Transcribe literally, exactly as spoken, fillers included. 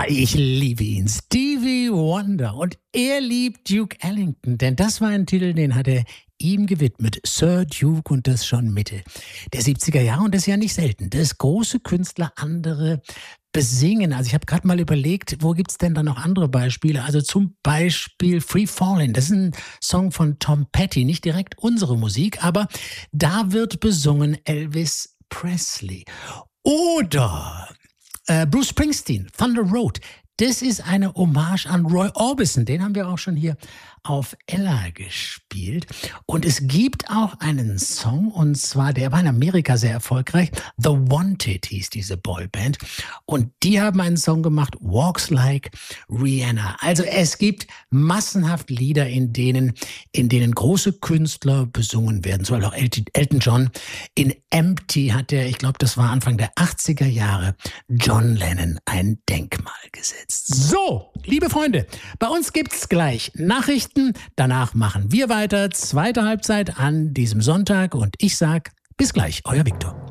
ich liebe ihn, Stevie Wonder. Und er liebt Duke Ellington, denn das war ein Titel, den hat er ihm gewidmet. Sir Duke, und das schon Mitte der siebziger Jahre. Und das ist ja nicht selten, dass große Künstler andere besingen. Also ich habe gerade mal überlegt, wo gibt's denn da noch andere Beispiele? Also zum Beispiel Free Fallin', das ist ein Song von Tom Petty, nicht direkt unsere Musik, aber da wird besungen Elvis Presley. Oder äh, Bruce Springsteen, Thunder Road. Das ist eine Hommage an Roy Orbison. Den haben wir auch schon hier auf Ella gespielt. Und es gibt auch einen Song, und zwar, der war in Amerika sehr erfolgreich. The Wanted hieß diese Boyband. Und die haben einen Song gemacht, Walks Like Rihanna. Also es gibt massenhaft Lieder, in denen, in denen große Künstler besungen werden. So auch Elton John. In Empty hat er, ich glaube, das war Anfang der achtziger Jahre, John Lennon ein Denkmal gesetzt. So, liebe Freunde, bei uns gibt's gleich Nachrichten. Danach machen wir weiter. Zweite Halbzeit an diesem Sonntag. Und ich sag bis gleich, euer Viktor.